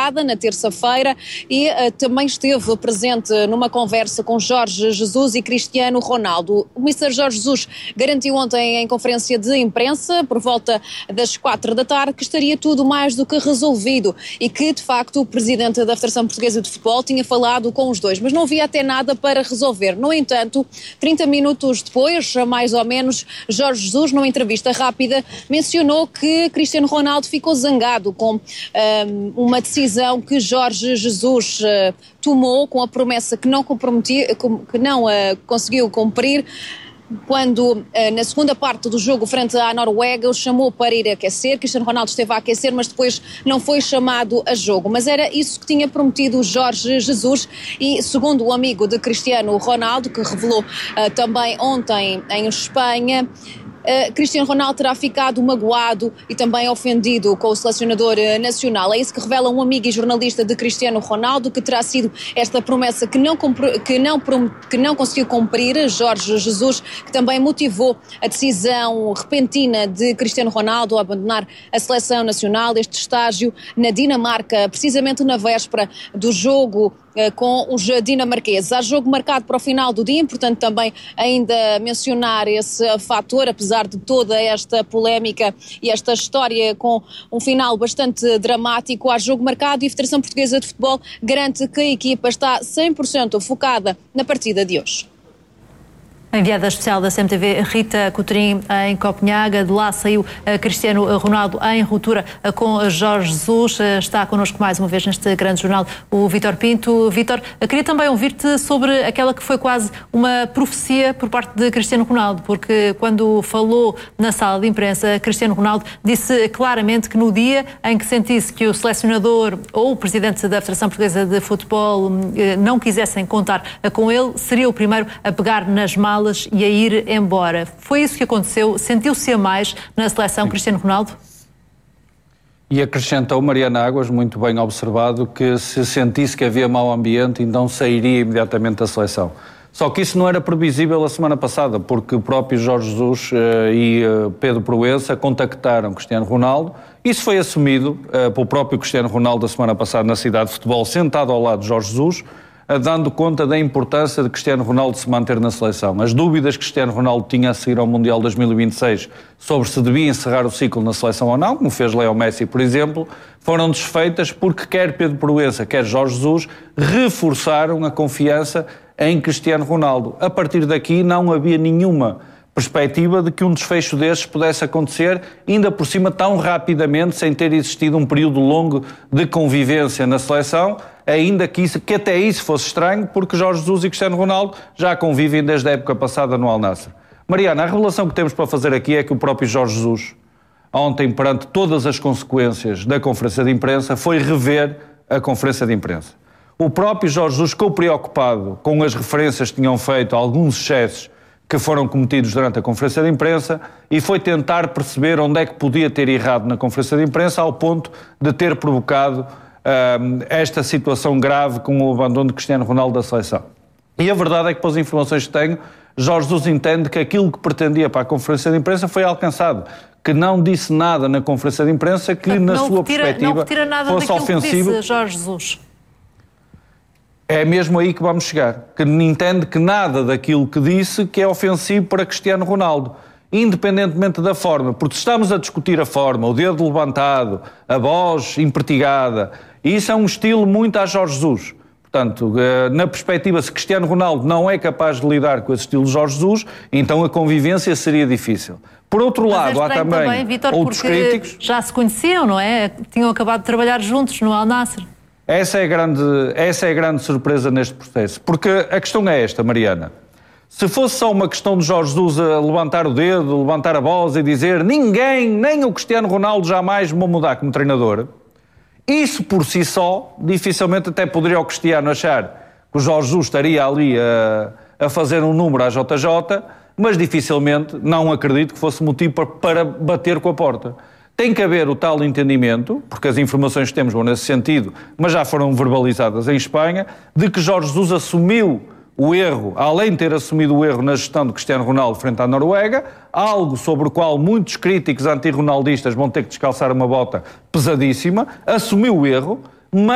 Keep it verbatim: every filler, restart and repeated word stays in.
passada, na terça-feira, e uh, também esteve presente numa conversa com Jorge Jesus e Cristiano Ronaldo. O mister Jorge Jesus garantiu ontem em conferência de imprensa, por volta das quatro da tarde, que estaria tudo mais do que resolvido e que, de facto, o presidente da Federação Portuguesa de Futebol tinha falado com os dois, mas não havia até nada para resolver. No entanto, trinta minutos depois, mais ou menos, Jorge Jesus, numa entrevista rápida, mencionou que Cristiano Ronaldo ficou zangado com um, uma decisão que Jorge Jesus uh, tomou com a promessa que não, comprometia, que não uh, conseguiu cumprir, quando na segunda parte do jogo frente à Noruega o chamou para ir aquecer. Cristiano Ronaldo esteve a aquecer, mas depois não foi chamado a jogo. Mas era isso que tinha prometido Jorge Jesus e, segundo o amigo de Cristiano Ronaldo, que revelou uh, também ontem em Espanha, Uh, Cristiano Ronaldo terá ficado magoado e também ofendido com o selecionador uh, nacional. É isso que revela um amigo e jornalista de Cristiano Ronaldo, que terá sido esta promessa que não, que não, que não conseguiu cumprir. Jorge Jesus, que também motivou a decisão repentina de Cristiano Ronaldo a abandonar a seleção nacional, este estágio na Dinamarca, precisamente na véspera do jogo com os dinamarqueses. Há jogo marcado para o final do dia, importante também ainda mencionar esse fator, apesar de toda esta polémica e esta história com um final bastante dramático. Há jogo marcado e a Federação Portuguesa de Futebol garante que a equipa está cem por cento focada na partida de hoje. A enviada especial da C M T V, Rita Coutrinho, em Copenhaga. De lá saiu Cristiano Ronaldo em ruptura com Jorge Jesus. Está connosco mais uma vez neste grande jornal o Vítor Pinto. Vítor, queria também ouvir-te sobre aquela que foi quase uma profecia por parte de Cristiano Ronaldo, porque quando falou na sala de imprensa, Cristiano Ronaldo disse claramente que no dia em que sentisse que o selecionador ou o presidente da Federação Portuguesa de Futebol não quisessem contar com ele, seria o primeiro a pegar nas malas e a ir embora. Foi isso que aconteceu? Sentiu-se a mais na seleção, Cristiano Ronaldo? E acrescentou Mariana Águas, muito bem observado, que se sentisse que havia mau ambiente, então sairia imediatamente da seleção. Só que isso não era previsível a semana passada, porque o próprio Jorge Jesus uh, e uh, Pedro Proença contactaram Cristiano Ronaldo. Isso foi assumido uh, pelo próprio Cristiano Ronaldo a semana passada na cidade de futebol, sentado ao lado de Jorge Jesus, dando conta da importância de Cristiano Ronaldo se manter na seleção. As dúvidas que Cristiano Ronaldo tinha a seguir ao Mundial dois mil e vinte e seis sobre se devia encerrar o ciclo na seleção ou não, como fez Leo Messi, por exemplo, foram desfeitas porque quer Pedro Proença, quer Jorge Jesus reforçaram a confiança em Cristiano Ronaldo. A partir daqui não havia nenhuma perspectiva de que um desfecho desses pudesse acontecer, ainda por cima tão rapidamente, sem ter existido um período longo de convivência na seleção, ainda que, isso, que até isso fosse estranho, porque Jorge Jesus e Cristiano Ronaldo já convivem desde a época passada no Al Nassr. Mariana, a revelação que temos para fazer aqui é que o próprio Jorge Jesus, ontem, perante todas as consequências da conferência de imprensa, foi rever a conferência de imprensa. O próprio Jorge Jesus ficou preocupado com as referências que tinham feito a alguns excessos que foram cometidos durante a conferência de imprensa e foi tentar perceber onde é que podia ter errado na conferência de imprensa ao ponto de ter provocado uh, esta situação grave com o abandono de Cristiano Ronaldo da seleção. E a verdade é que, pelas informações que tenho, Jorge Jesus entende que aquilo que pretendia para a conferência de imprensa foi alcançado, que não disse nada na conferência de imprensa que, na não sua retira, perspectiva, não retira nada fosse ofensivo. Que disse Jorge Jesus. É mesmo aí que vamos chegar, que entende que nada daquilo que disse que é ofensivo para Cristiano Ronaldo, independentemente da forma, porque se estamos a discutir a forma, o dedo levantado, a voz empertigada, isso é um estilo muito a Jorge Jesus. Portanto, na perspectiva, se Cristiano Ronaldo não é capaz de lidar com esse estilo de Jorge Jesus, então a convivência seria difícil. Por outro lado, há também, também Vítor, outros críticos... já se conheciam, não é? Tinham acabado de trabalhar juntos no Al Nassr. Essa é a grande, essa é a grande surpresa neste processo. Porque a questão é esta, Mariana. Se fosse só uma questão de Jorge Jesus a levantar o dedo, levantar a voz e dizer ninguém, nem o Cristiano Ronaldo jamais vão mudar como treinador, isso por si só, dificilmente até poderia o Cristiano achar que o Jorge Jesus estaria ali a, a fazer um número à J J, mas dificilmente, não acredito que fosse motivo para, para bater com a porta. Tem que haver o tal entendimento, porque as informações que temos vão nesse sentido, mas já foram verbalizadas em Espanha, de que Jorge Jesus assumiu o erro, além de ter assumido o erro na gestão de Cristiano Ronaldo frente à Noruega, algo sobre o qual muitos críticos anti-ronaldistas vão ter que descalçar uma bota pesadíssima, assumiu o erro,